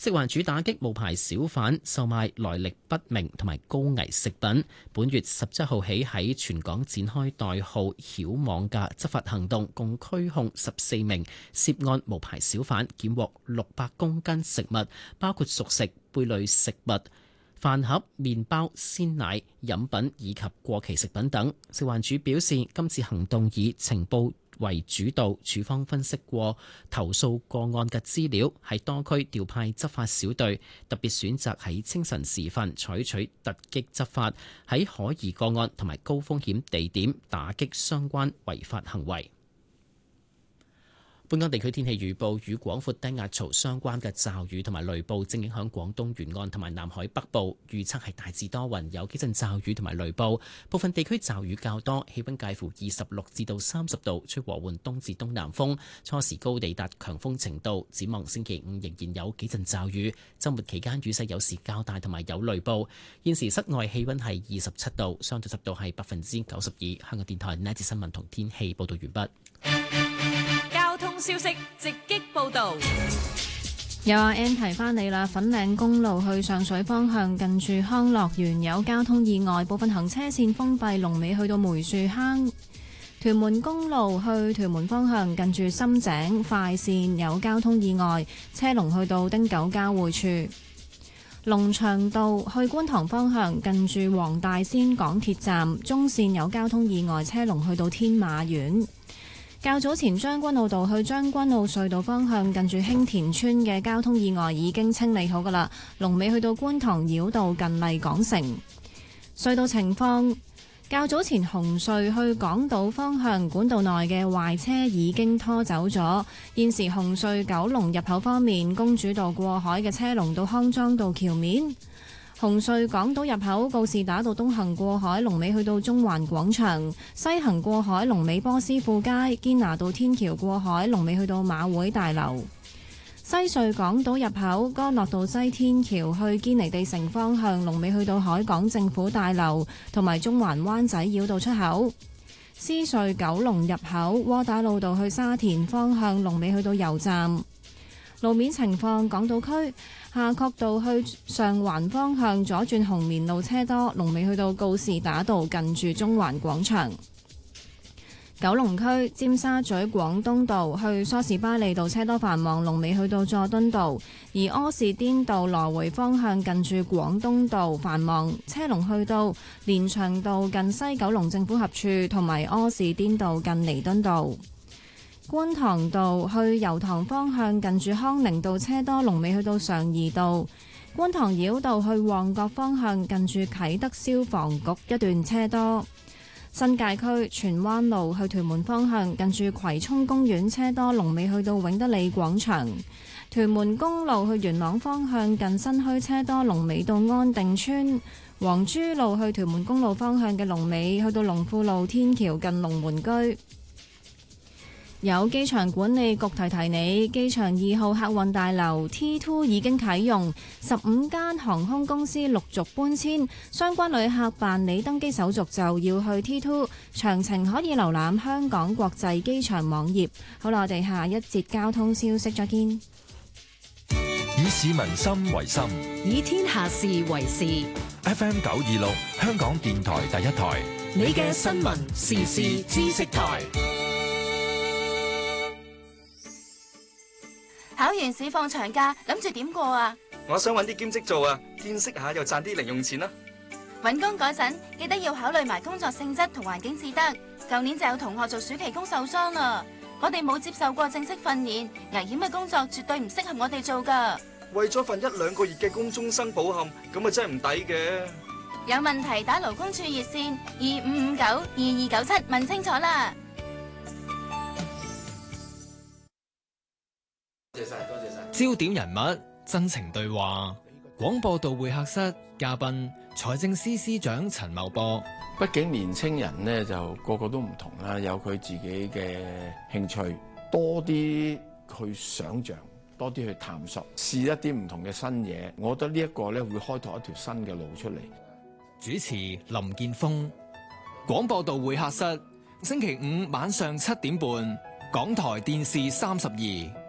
食環署打擊無牌小販售賣來歷不明同埋高危食品。本月17號起喺全港展開代號曉網嘅執法行動，共拘控14名涉案無牌小販，檢獲600公斤食物，包括熟食、貝類食物、飯盒、麵包、鮮奶、飲品以及過期食品等。食環署表示，今次行動以情報為主導，署方分析過投訴個案嘅資料，喺多區調派執法小隊，特別選擇喺清晨時分採取突擊執法，喺可疑個案同埋高風險地點打擊相關違法行為。本港地區天氣預報，與廣闊低壓槽相關嘅驟雨同埋雷暴正影響廣東沿岸同埋南海北部，預測係大致多雲，有幾陣驟雨同埋雷暴，部分地區驟雨較多，氣溫介乎26至到30度，吹和緩東至東南風，初時高地達強風程度。展望星期五仍然有幾陣驟雨，週末期間雨勢有時較大同埋有雷暴。現時室外氣溫係27度，相對濕度係92%。香港電台呢一節新聞同天氣報道完畢。 交通消息直擊報道， 有阿 N 提翻你啦，粉嶺公路去上水方向近住康樂園有交通意外，部分行車線封閉，龍尾去到梅樹坑。屯門公路去屯門方向近住深井快線有交通意外，車龍去到汀九交匯處。龍翔道去觀塘方向近住黃大仙港鐵站中線有交通意外，車龍去到天馬苑。較早前將軍澳道去將軍澳隧道方向近住興田村嘅交通意外已經清理好㗎喇，龍尾去到觀塘繞道近麗港城。隧道情況，較早前紅隧去港島方向管道內嘅壞車已經拖走咗，現時紅隧九龍入口方面，公主道過海嘅車龍到康莊道橋面。紅隧港島入口告士打道東行過海龍尾去到中環廣場，西行過海龍尾波斯富街，堅拿道天橋過海龍尾去到馬會大樓。西隧港島入口干諾道西天橋去堅尼地城方向龍尾去到海港政府大樓同埋中環灣仔繞道出口。獅隧九龍入口窩打老道去沙田方向龍尾去到油站。路面情況，港島區夏慤道去上環方向左轉紅棉路車多，龍尾去到告士打道近住中環廣場。九龍區尖沙咀廣東道去梳士巴利道車多繁忙，龍尾去到佐敦道；而柯士甸道來回方向近住廣東道繁忙，車龍去到連翔道近西九龍政府合署同埋柯士甸道近彌敦道。觀塘道去油塘方向近住康寧道車多，龍尾去到常怡道。觀塘繞道去旺角方向近住啟德消防局一段車多。新界區荃灣路去屯門方向近住葵涌公園車多，龍尾去到永德里廣場。屯門公路去元朗方向近新墟車多，龍尾到安定村。黃珠路去屯門公路方向嘅龍尾去到龍富路天橋近龍門居。有機場管理局提提你，機場2號客運大樓 T2 已經啟用，15間航空公司陸續搬遷，相關旅客辦理登機手續就要去 T2， 詳情可以瀏覽香港國際機場網頁。好啦，我哋下一節交通消息再見。 以市民心為心， 以天下事為事。 FM 926香港電台第一台， 你嘅新聞時事知識台。 考完試放長假，諗住點過啊？ 我想搵啲兼職做啊，見識下又賺啲零用錢啦。 搵工嗰陣記得要考慮埋工作性質同環境至得。舊年就有同學做暑期工受傷啦。我哋冇接受過正式訓練，危險嘅工作絕對唔適合我哋做噶。 為咗份1-2個月嘅工終生保險，咁啊真係唔抵嘅。 有問題打勞工處熱線25592297問清楚啦。 多謝晒。 焦點人物，真情對話，廣播道會客室嘉賓，財政司司長陳茂波。 畢竟年青人呢就個個都唔同啦，有佢自己嘅興趣，多啲去想像，多啲去探索，試一啲唔同嘅新嘢。我覺得呢一個呢會開拓一條新嘅路出嚟。 主持林健鋒，廣播道會客室，星期五晚上7點半，港台電視32。